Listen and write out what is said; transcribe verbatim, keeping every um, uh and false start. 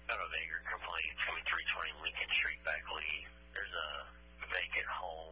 Got a vagrant complaint coming three twenty Lincoln Street, Beckley. There's a vacant home